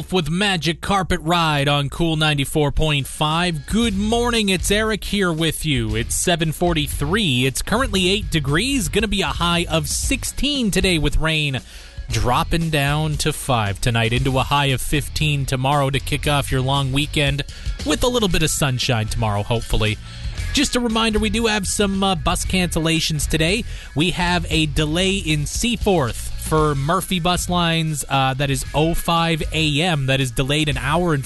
with Magic Carpet Ride on Cool 94.5. Good morning, it's Eric here with you. It's 7:43. It's currently 8 degrees. Going to be a high of 16 today with rain dropping down to 5 tonight, into a high of 15 tomorrow to kick off your long weekend with a little bit of sunshine tomorrow, hopefully. Just a reminder, we do have some bus cancellations today. We have a delay in Seaforth for Murphy Bus Lines that is 05 a.m. That is delayed an hour and